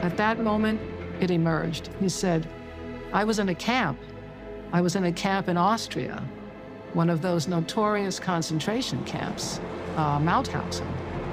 At that moment, it emerged. He said, I was in a camp. I was in a camp in Austria, one of those notorious concentration camps, Mauthausen.